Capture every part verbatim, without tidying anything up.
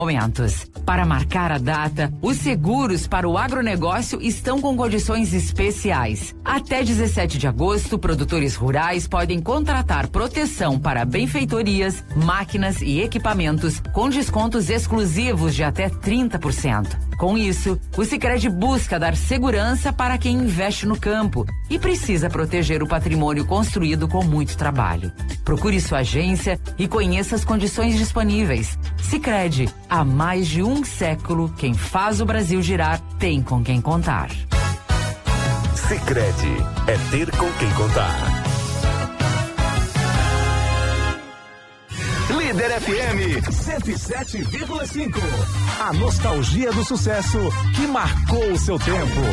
Momentos. Para marcar a data, os seguros para o agronegócio estão com condições especiais. Até dezessete de agosto, produtores rurais podem contratar proteção para benfeitorias, máquinas e equipamentos com descontos exclusivos de até trinta por cento. Com isso, o Sicredi busca dar segurança para quem investe no campo e precisa proteger o patrimônio construído com muito trabalho. Procure sua agência e conheça as condições disponíveis. Sicredi, há mais de um século, quem faz o Brasil girar tem com quem contar. Sicredi, é ter com quem contar. Líder F M cento e sete vírgula cinco. A nostalgia do sucesso que marcou o seu tempo.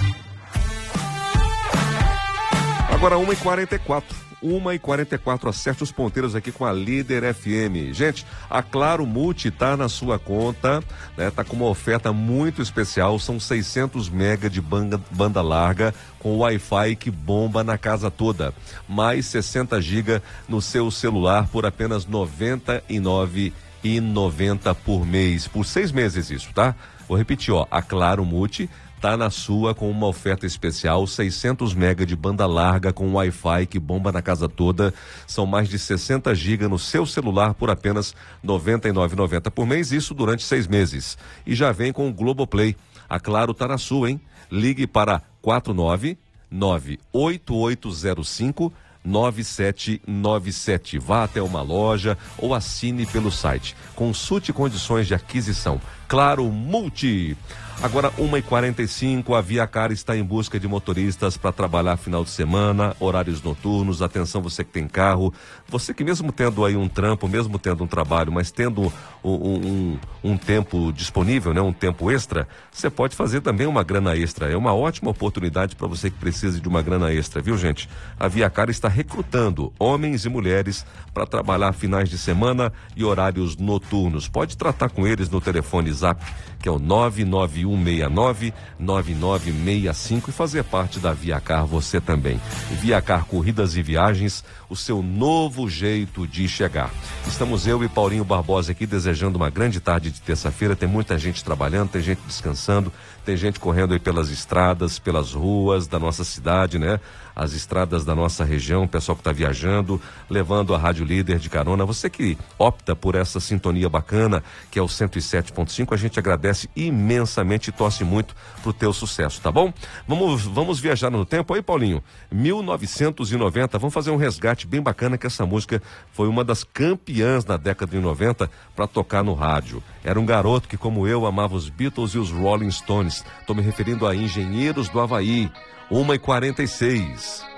Agora uma e quarenta e quatro. uma e quarenta e quatro, acerte os ponteiros aqui com a Líder F M. Gente, a Claro Multi tá na sua conta, né? Tá com uma oferta muito especial, são seiscentos mega de banda, banda larga com Wi-Fi que bomba na casa toda. Mais sessenta gigas no seu celular por apenas noventa e nove reais e noventa centavos por mês, por seis meses isso, tá? Vou repetir, ó, a Claro Multi tá na sua com uma oferta especial, seiscentos mega de banda larga com Wi-Fi que bomba na casa toda. São mais de sessenta gigas no seu celular por apenas noventa e nove reais e noventa centavos por mês, isso durante seis meses. E já vem com o Globoplay. A Claro tá na sua, hein? Ligue para quatro nove nove oito oito zero cinco nove sete nove sete. Vá até uma loja ou assine pelo site. Consulte condições de aquisição. Claro Multi. Agora uma e quarenta e cinco, a ViaCar está em busca de motoristas para trabalhar final de semana, horários noturnos. Atenção, você que tem carro, você que mesmo tendo aí um trampo, mesmo tendo um trabalho, mas tendo um, um, um tempo disponível, né, um tempo extra, você pode fazer também uma grana extra. É uma ótima oportunidade para você que precisa de uma grana extra, viu, gente? A ViaCar está recrutando homens e mulheres para trabalhar finais de semana e horários noturnos. Pode tratar com eles no telefone Zap, que é o nove nove um seis nove nove nove seis cinco, e fazer parte da ViaCar você também. ViaCar Corridas e Viagens, o seu novo jeito de chegar. Estamos eu e Paulinho Barbosa aqui desejando uma grande tarde de terça-feira. Tem muita gente trabalhando, tem gente descansando, tem gente correndo aí pelas estradas, pelas ruas da nossa cidade, né? As estradas da nossa região, o pessoal que está viajando, levando a Rádio Líder de carona. Você que opta por essa sintonia bacana, que é o cento e sete ponto cinco, a gente agradece imensamente e torce muito pro teu sucesso, tá bom? Vamos, vamos viajar no tempo aí, Paulinho. mil novecentos e noventa, vamos fazer um resgate bem bacana, que essa música foi uma das campeãs na década de noventa para tocar no rádio. Era um garoto que, como eu, amava os Beatles e os Rolling Stones. Tô me referindo a Engenheiros do Havaí. uma e quarenta e seis.